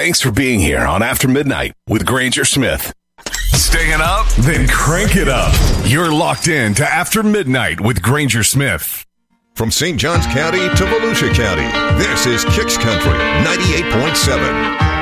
Thanks for being here on After Midnight with Granger Smith. Staying up? Then crank it up. You're locked in to After Midnight with Granger Smith. From St. Johns County to Volusia County, this is Kicks Country 98.7.